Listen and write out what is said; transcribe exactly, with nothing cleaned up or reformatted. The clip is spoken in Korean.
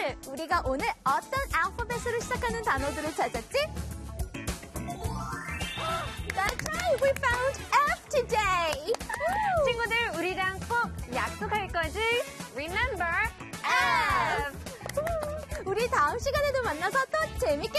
친구들, 우리가 오늘 어떤 알파벳으로 시작하는 단어들을 찾았지? That's right, we found F today. 친구들, 우리랑 꼭 약속할 거지? Remember, F! 우리 다음 시간에도 만나서 또 재밌게